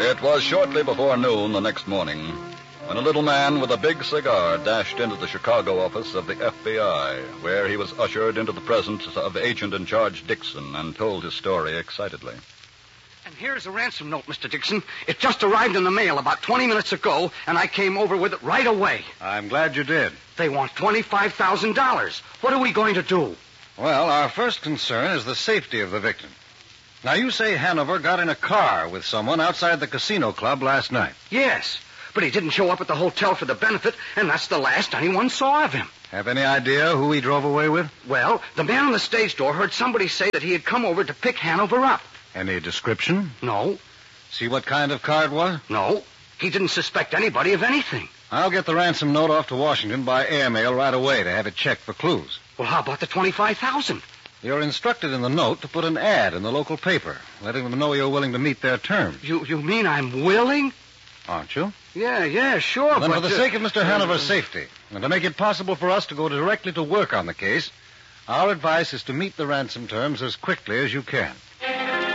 It was shortly before noon the next morning when a little man with a big cigar dashed into the Chicago office of the FBI, where he was ushered into the presence of Agent in Charge Dixon and told his story excitedly. And here's a ransom note, Mr. Dixon. It just arrived in the mail about 20 minutes ago, and I came over with it right away. I'm glad you did. They want $25,000. What are we going to do? Well, our first concern is the safety of the victim. Now, you say Hanover got in a car with someone outside the casino club last night. Yes, but he didn't show up at the hotel for the benefit, and that's the last anyone saw of him. Have any idea who he drove away with? Well, the man on the stage door heard somebody say that he had come over to pick Hanover up. Any description? No. See what kind of car it was? No. He didn't suspect anybody of anything. I'll get the ransom note off to Washington by airmail right away to have it checked for clues. Well, how about the $25,000? You're instructed in the note to put an ad in the local paper, letting them know you're willing to meet their terms. You mean I'm willing? Aren't you? Yeah, sure, Well, then, but... for the sake of Mr. Hanover's safety, and to make it possible for us to go directly to work on the case, our advice is to meet the ransom terms as quickly as you can.